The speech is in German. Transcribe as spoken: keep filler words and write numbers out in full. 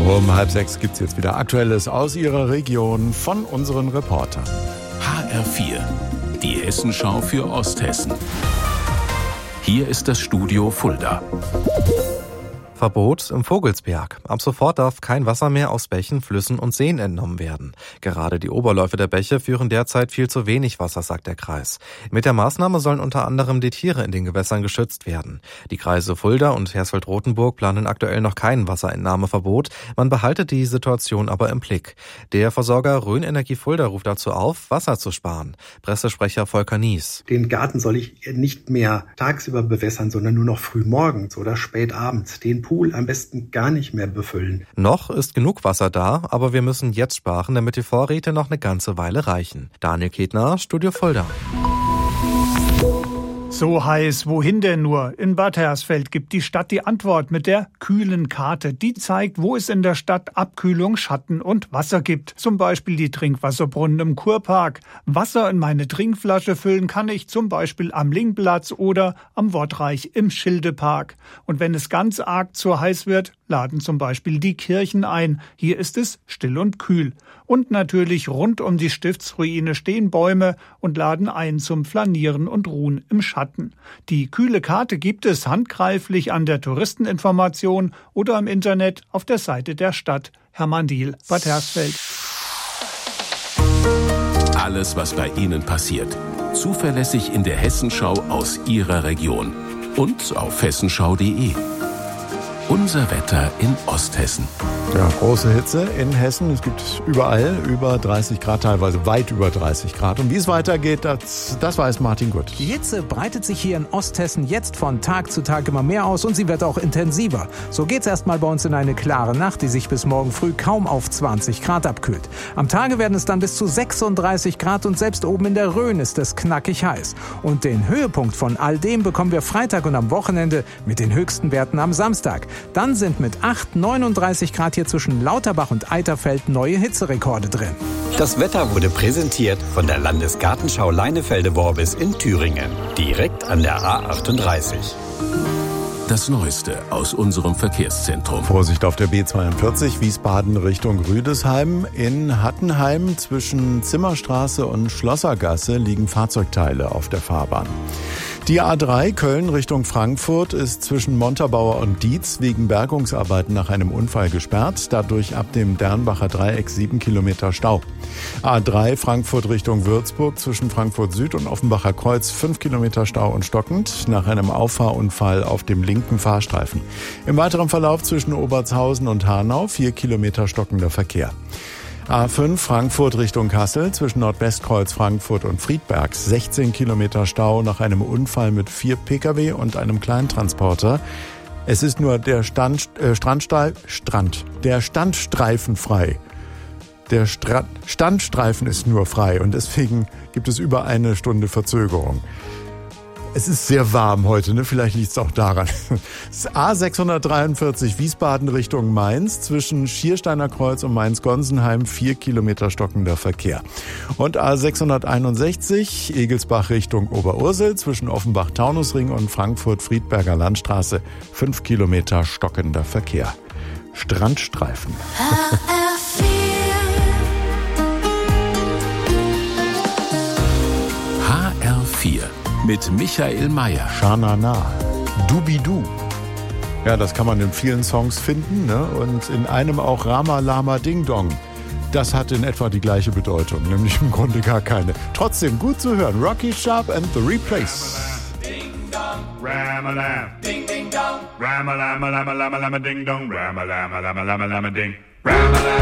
Um halb sechs gibt es jetzt wieder Aktuelles aus Ihrer Region von unseren Reportern. H R vier, die Hessenschau für Osthessen. Hier ist das Studio Fulda. Verbot im Vogelsberg. Ab sofort darf kein Wasser mehr aus Bächen, Flüssen und Seen entnommen werden. Gerade die Oberläufe der Bäche führen derzeit viel zu wenig Wasser, sagt der Kreis. Mit der Maßnahme sollen unter anderem die Tiere in den Gewässern geschützt werden. Die Kreise Fulda und Hersfeld-Rotenburg planen aktuell noch kein Wasserentnahmeverbot. Man behalte die Situation aber im Blick. Der Versorger Rhön Energie Fulda ruft dazu auf, Wasser zu sparen. Pressesprecher Volker Nies. Den Garten soll ich nicht mehr tagsüber bewässern, sondern nur noch früh morgens oder spät abends. Den Pool am besten gar nicht mehr befüllen. Noch ist genug Wasser da, aber wir müssen jetzt sparen, damit die Vorräte noch eine ganze Weile reichen. Daniel Ketner, Studio Fulda. So heiß, wohin denn nur? In Bad Hersfeld gibt die Stadt die Antwort mit der kühlen Karte. Die zeigt, wo es in der Stadt Abkühlung, Schatten und Wasser gibt. Zum Beispiel die Trinkwasserbrunnen im Kurpark. Wasser in meine Trinkflasche füllen kann ich zum Beispiel am Lingplatz oder am Wortreich im Schildepark. Und wenn es ganz arg zu heiß wird, laden zum Beispiel die Kirchen ein. Hier ist es still und kühl. Und natürlich rund um die Stiftsruine stehen Bäume und laden ein zum Flanieren und Ruhen im Schatten. Die kühle Karte gibt es handgreiflich an der Touristeninformation oder im Internet auf der Seite der Stadt. Hermann Diehl, Bad Hersfeld. Alles, was bei Ihnen passiert. Zuverlässig in der Hessenschau aus Ihrer Region. Und auf hessenschau punkt de. Unser Wetter in Osthessen. Ja, große Hitze in Hessen. Es gibt überall über dreißig Grad, teilweise weit über dreißig Grad. Und wie es weitergeht, das, das weiß Martin Gut. Die Hitze breitet sich hier in Osthessen jetzt von Tag zu Tag immer mehr aus und sie wird auch intensiver. So geht's erstmal bei uns in eine klare Nacht, die sich bis morgen früh kaum auf zwanzig Grad abkühlt. Am Tage werden es dann bis zu sechsunddreißig Grad und selbst oben in der Rhön ist es knackig heiß. Und den Höhepunkt von all dem bekommen wir Freitag und am Wochenende mit den höchsten Werten am Samstag. Dann sind mit acht, neununddreißig Grad hier zwischen Lauterbach und Eiterfeld neue Hitzerekorde drin. Das Wetter wurde präsentiert von der Landesgartenschau Leinefelde-Worbis in Thüringen, direkt an der A achtunddreißig. Das Neueste aus unserem Verkehrszentrum. Vorsicht auf der B zweiundvierzig, Wiesbaden Richtung Rüdesheim. In Hattenheim zwischen Zimmerstraße und Schlossergasse liegen Fahrzeugteile auf der Fahrbahn. Die A drei Köln Richtung Frankfurt ist zwischen Montabaur und Dietz wegen Bergungsarbeiten nach einem Unfall gesperrt. Dadurch ab dem Dernbacher Dreieck sieben Kilometer Stau. A drei Frankfurt Richtung Würzburg zwischen Frankfurt Süd und Offenbacher Kreuz fünf Kilometer Stau und stockend nach einem Auffahrunfall auf dem linken Fahrstreifen. Im weiteren Verlauf zwischen Obertshausen und Hanau vier Kilometer stockender Verkehr. A fünf Frankfurt Richtung Kassel zwischen Nordwestkreuz Frankfurt und Friedberg sechzehn Kilometer Stau nach einem Unfall mit vier Pkw und einem Kleintransporter. Es ist nur der Stand, äh, Strandstreif, Strand, der Standstreifen frei. Der Stra- Standstreifen ist nur frei und deswegen gibt es über eine Stunde Verzögerung. Es ist sehr warm heute, ne? Vielleicht liegt es auch daran. A sechshundertdreiundvierzig Wiesbaden Richtung Mainz zwischen Schiersteiner Kreuz und Mainz-Gonsenheim vier Kilometer stockender Verkehr. Und A sechshunderteinundsechzig Egelsbach Richtung Oberursel zwischen Offenbach-Taunusring und Frankfurt-Friedberger Landstraße fünf Kilometer stockender Verkehr. Strandstreifen. H R vier mit Michael Mayer. Shanana, Dubidu. Ja, das kann man in vielen Songs finden, ne? Und in einem auch Rama Lama Ding Dong. Das hat in etwa die gleiche Bedeutung, nämlich im Grunde gar keine. Trotzdem gut zu hören. Rocky Sharp and the Replace. Ding dong, ram-a-lam, ding ding dong, ram-a-lam-a-lam-a-lam-a-lam-a-ding dong, ram-a-lam-a-lam-a-lam-a-lam-a-ding, ram-a-lam.